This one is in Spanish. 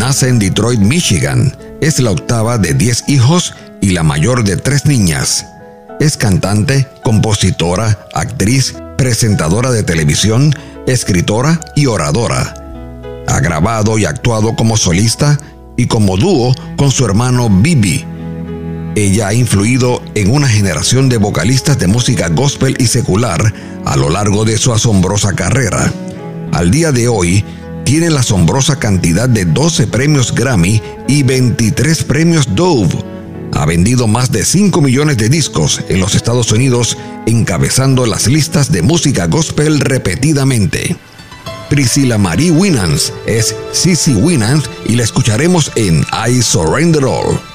Nace en Detroit, Michigan. Es la octava de 10 hijos y la mayor de 3 niñas. Es cantante, compositora, actriz, presentadora de televisión, escritora y oradora. Ha grabado y actuado como solista y como dúo con su hermano Bibi. Ella ha influido en una generación de vocalistas de música gospel y secular a lo largo de su asombrosa carrera. Al día de hoy, tiene la asombrosa cantidad de 12 premios Grammy y 23 premios Dove. Ha vendido más de 5 millones de discos en los Estados Unidos, encabezando las listas de música gospel repetidamente. Priscilla Marie Winans es CeCe Winans y la escucharemos en I Surrender All.